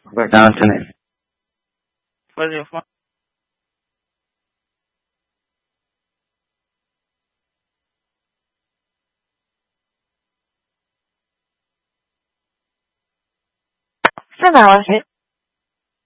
Good afternoon. What's your phone? Send that one.